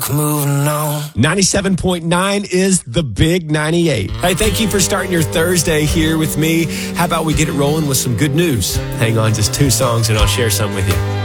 Moving on. 97.9 is the Big 98. Hey, thank you for starting your Thursday here with me. How about we get it rolling with some good news? Hang on, just 2 songs and I'll share some with you.